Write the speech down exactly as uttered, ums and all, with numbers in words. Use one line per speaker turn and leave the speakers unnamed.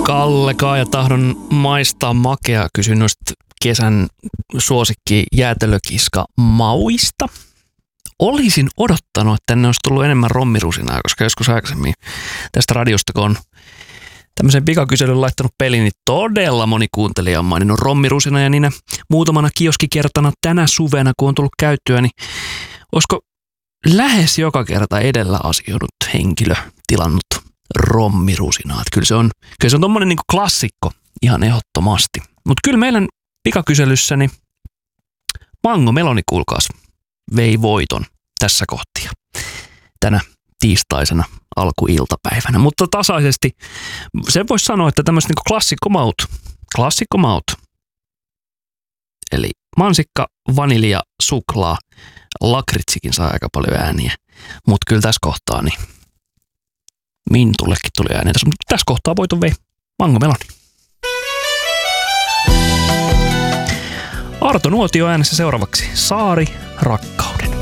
Kallekaa ja tahdon maistaa makea kysyn noista kesän suosikki jäätelökiska mauista. Olisin odottanut, että tänne olisi tullut enemmän rommirusinaa, koska joskus aikaisemmin tästä radiosta, kun on tämmöisen pikakyselyn laittanut peliin, niin todella moni kuuntelija on maininnut rommirusina ja niinä muutamana kioskikertana tänä suvena, kun on tullut käyttöä, niin olisiko lähes joka kerta edellä asioinut henkilö tilannut rommirusinaa. Kyllä se on, kyllä se on tommonen niinku klassikko ihan ehdottomasti. Mutta kyllä meidän pikakyselyssä niin Mango Meloni, kuulkaas, vei voiton tässä kohtia tänä tiistaisena alkuiltapäivänä. Mutta tasaisesti sen voisi sanoa, että tämmöiset niinku klassikkomaut, klassikkomaut, eli mansikka, vanilja, suklaa, lakritsikin saa aika paljon ääniä. Mutta kyllä tässä kohtaa niin Mintullekin tuli ääniä. Mutta tässä kohtaa voiton vei Mango Meloni. Arto Nuotio äänessä seuraavaksi Saari rakkauden.